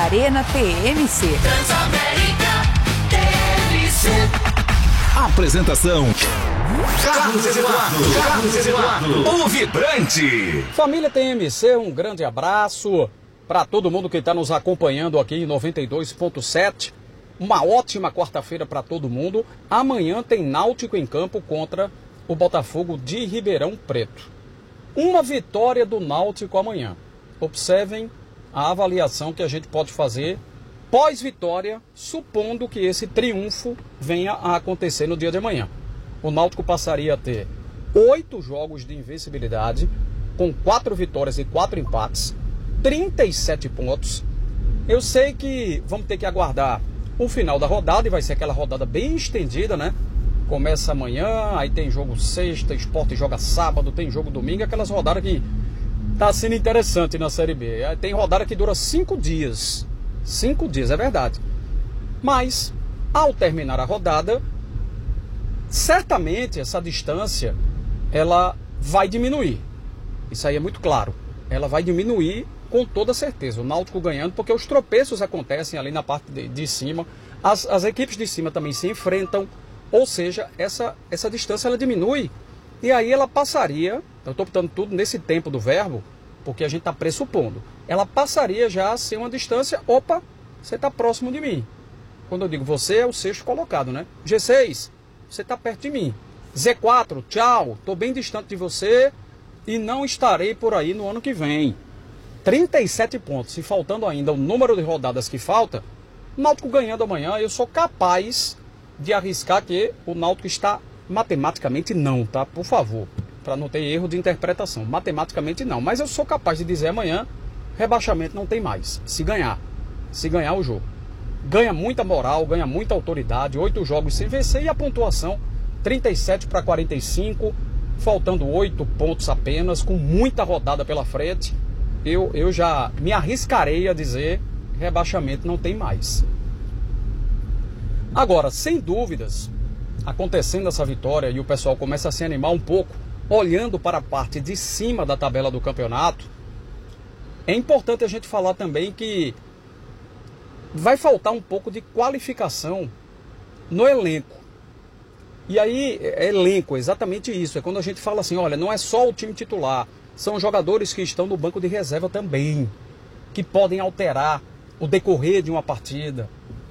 Arena TMC. Transamérica TMC. Apresentação: Carlos Eduardo, o vibrante. Família TMC, um grande abraço para todo mundo que está nos acompanhando aqui em 92.7. Uma ótima quarta-feira para todo mundo. Amanhã tem Náutico em campo contra o Botafogo de Ribeirão Preto. Uma vitória do Náutico amanhã. Observem a avaliação que a gente pode fazer pós-vitória, supondo que esse triunfo venha a acontecer no dia de amanhã. O Náutico passaria a ter 8 jogos de invencibilidade, com 4 vitórias e 4 empates, 37 pontos. Eu sei que vamos ter que aguardar o final da rodada, e vai ser aquela rodada bem estendida, né? Começa amanhã, aí tem jogo sexta, Sport joga sábado, tem jogo domingo, aquelas rodadas que tá sendo interessante na Série B. Aí tem rodada que dura 5 dias. 5 dias, é verdade. Mas, ao terminar a rodada, certamente essa distância, ela vai diminuir. Isso aí é muito claro. Ela vai diminuir com toda certeza. O Náutico ganhando, porque os tropeços acontecem ali na parte de cima. As equipes de cima também se enfrentam. Ou seja, essa distância ela diminui. E aí ela passaria, eu estou botando tudo nesse tempo do verbo, porque a gente está pressupondo. Ela passaria já a ser uma distância, opa, você está próximo de mim. Quando eu digo você, é o sexto colocado, né? G6, você está perto de mim. Z4, tchau, estou bem distante de você e não estarei por aí no ano que vem. 37 pontos, e faltando ainda o número de rodadas que falta, Náutico ganhando amanhã, eu sou capaz de arriscar que o Náutico está matematicamente não, tá? Por favor, para não ter erro de interpretação. Matematicamente não, mas eu sou capaz de dizer amanhã, rebaixamento não tem mais, se ganhar o jogo. Ganha muita moral, ganha muita autoridade, 8 jogos sem vencer e a pontuação 37 para 45, faltando 8 pontos apenas, com muita rodada pela frente. Eu já me arriscarei a dizer, rebaixamento não tem mais. Agora, sem dúvidas, acontecendo essa vitória e o pessoal começa a se animar um pouco, olhando para a parte de cima da tabela do campeonato, é importante a gente falar também que vai faltar um pouco de qualificação no elenco. E aí, elenco, exatamente isso. É quando a gente fala assim, olha, não é só o time titular, são jogadores que estão no banco de reserva também, que podem alterar o decorrer de uma partida,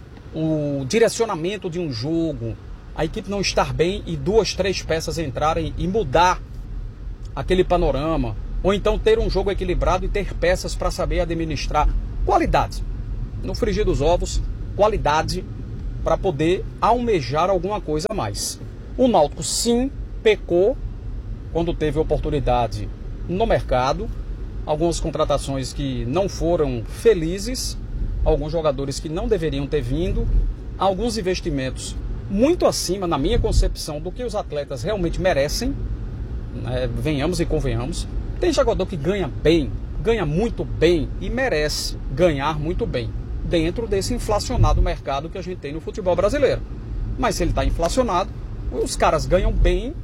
o direcionamento de um jogo, a equipe não estar bem e 2, 3 peças entrarem e mudar aquele panorama, ou então ter um jogo equilibrado e ter peças para saber administrar qualidade. No frigir dos ovos, qualidade para poder almejar alguma coisa a mais. O Náutico sim pecou quando teve oportunidade no mercado, algumas contratações que não foram felizes, alguns jogadores que não deveriam ter vindo, alguns investimentos muito acima, na minha concepção, do que os atletas realmente merecem, né? Venhamos e convenhamos. Tem jogador que ganha bem, ganha muito bem e merece ganhar muito bem, dentro desse inflacionado mercado que a gente tem no futebol brasileiro. Mas se ele está inflacionado, os caras ganham bem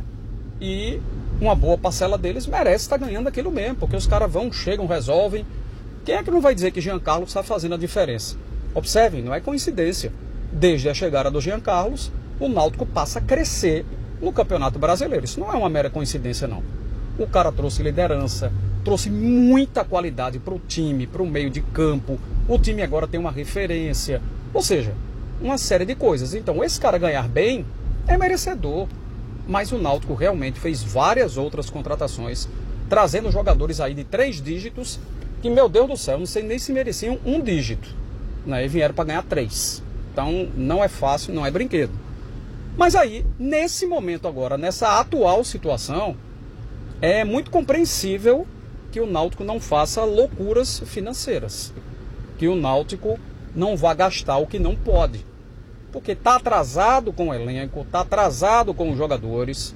e uma boa parcela deles merece estar ganhando aquilo mesmo, porque os caras vão, chegam, resolvem. Quem é que não vai dizer que Jean Carlos está fazendo a diferença? Observem, não é coincidência. Desde a chegada do Jean Carlos, o Náutico passa a crescer no Campeonato Brasileiro. Isso não é uma mera coincidência, não. O cara trouxe liderança, trouxe muita qualidade para o time, para o meio de campo. O time agora tem uma referência. Ou seja, uma série de coisas. Então, esse cara ganhar bem é merecedor. Mas o Náutico realmente fez várias outras contratações, trazendo jogadores aí de 3 dígitos, que, meu Deus do céu, não sei nem se mereciam 1 dígito, né? E vieram para ganhar 3. Então, não é fácil, não é brinquedo. Mas aí, nesse momento agora, nessa atual situação, é muito compreensível que o Náutico não faça loucuras financeiras, que o Náutico não vá gastar o que não pode, porque está atrasado com o elenco, está atrasado com os jogadores,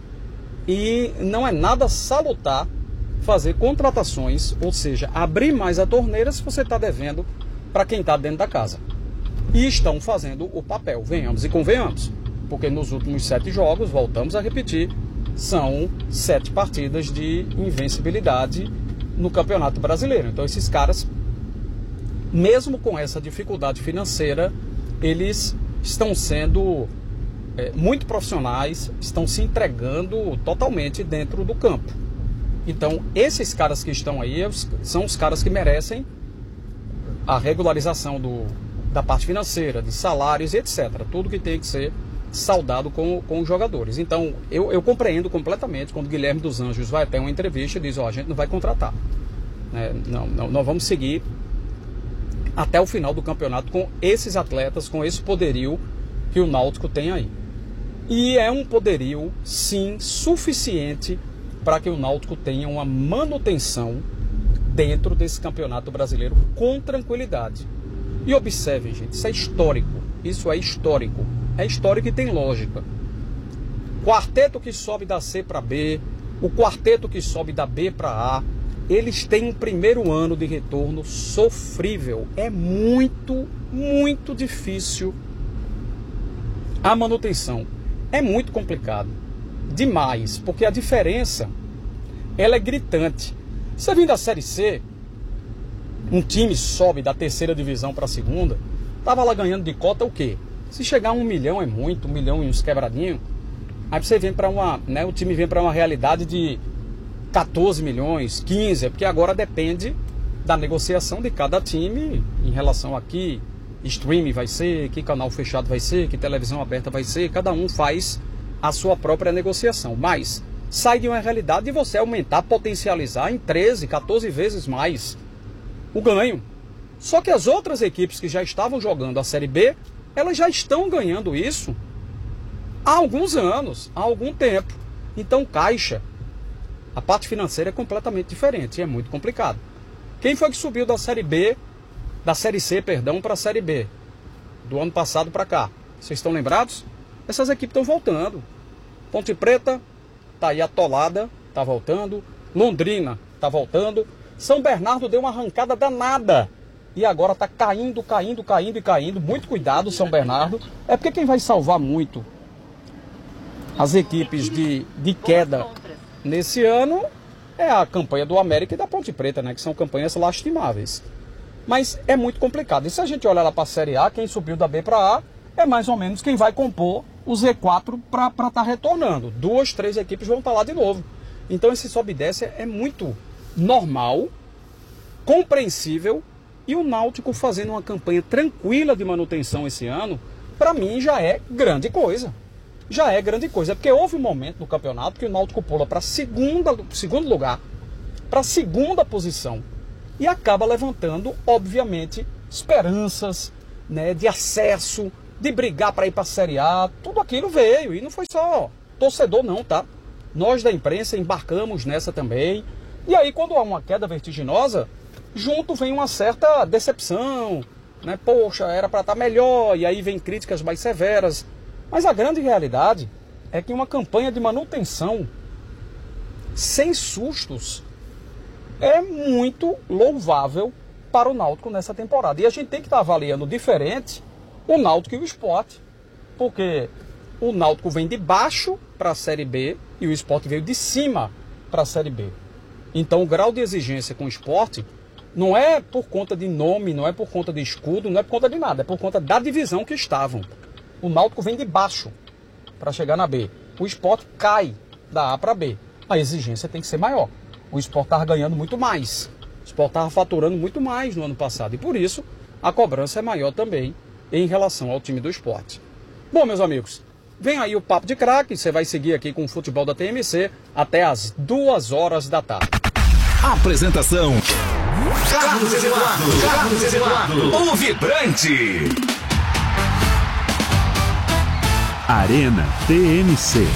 e não é nada salutar fazer contratações, ou seja, abrir mais a torneira se você está devendo para quem está dentro da casa. E estão fazendo o papel, venhamos e convenhamos, porque nos últimos 7 jogos, voltamos a repetir, são 7 partidas de invencibilidade no Campeonato Brasileiro. Então esses caras mesmo com essa dificuldade financeira, eles estão sendo muito profissionais, estão se entregando totalmente dentro do campo. Então, esses caras que estão aí são os caras que merecem a regularização da parte financeira, de salários e etc. Tudo que tem que ser saldado com os jogadores. Então, eu compreendo completamente quando o Guilherme dos Anjos vai até uma entrevista e diz, a gente não vai contratar. Nós vamos seguir até o final do campeonato com esses atletas, com esse poderio que o Náutico tem aí. E é um poderio, sim, suficiente para que o Náutico tenha uma manutenção dentro desse campeonato brasileiro com tranquilidade. E observem, gente, isso é histórico. Isso é histórico. É histórico e tem lógica. Quarteto que sobe da C para B, o quarteto que sobe da B para A, eles têm um primeiro ano de retorno sofrível. É muito, muito difícil a manutenção. É muito complicado. Demais, porque a diferença ela é gritante. Você vem da Série C, um time sobe da terceira divisão para a segunda, tava lá ganhando de cota o quê? Se chegar a 1 milhão é muito, 1 milhão e uns quebradinhos. Aí você vem para o time vem para uma realidade de 14 milhões, 15, porque agora depende da negociação de cada time em relação a que streaming vai ser, que canal fechado vai ser, que televisão aberta vai ser, cada um faz a sua própria negociação, mas sai de uma realidade de você aumentar, potencializar em 13, 14 vezes mais o ganho. Só que as outras equipes que já estavam jogando a Série B, elas já estão ganhando isso há alguns anos, há algum tempo. Então caixa, a parte financeira é completamente diferente e é muito complicado. Quem foi que subiu da Série B, da Série C, perdão, para a Série B? Do ano passado para cá. Vocês estão lembrados? Essas equipes estão voltando. Ponte Preta está aí atolada, está voltando. Londrina está voltando. São Bernardo deu uma arrancada danada. E agora está caindo. Muito cuidado, São Bernardo. É porque quem vai salvar muito as equipes de queda nesse ano é a campanha do América e da Ponte Preta, né? Que são campanhas lastimáveis. Mas é muito complicado. E se a gente olhar lá para a Série A, quem subiu da B para A é mais ou menos quem vai compor o Z4 para estar retornando. 2, 3 equipes vão estar lá de novo. Então esse sobe e desce é muito normal, compreensível, e o Náutico fazendo uma campanha tranquila de manutenção esse ano, para mim já é grande coisa. Já é grande coisa, porque houve um momento no campeonato que o Náutico pula para segundo lugar, para a segunda posição, e acaba levantando, obviamente, esperanças, né, de acesso, de brigar para ir para a Série A. Tudo aquilo veio, e não foi só torcedor não, tá? Nós da imprensa embarcamos nessa também. E aí quando há uma queda vertiginosa, junto vem uma certa decepção, né? Poxa, era para estar melhor, e aí vem críticas mais severas. Mas a grande realidade é que uma campanha de manutenção sem sustos é muito louvável para o Náutico nessa temporada. E a gente tem que estar avaliando diferente o Náutico e o Sport, porque o Náutico vem de baixo para a Série B e o Sport veio de cima para a Série B. Então o grau de exigência com o Sport não é por conta de nome, não é por conta de escudo, não é por conta de nada, é por conta da divisão que estavam. O Náutico vem de baixo para chegar na B. O Sport cai da A para B. A exigência tem que ser maior. O Sport estava ganhando muito mais. O Sport estava faturando muito mais no ano passado. E por isso a cobrança é maior também em relação ao time do Sport. Bom, meus amigos, vem aí o Papo de Craque. Você vai seguir aqui com o futebol da TMC até às 2 horas da tarde. Apresentação: Carlos Eduardo, o vibrante. Arena TMC.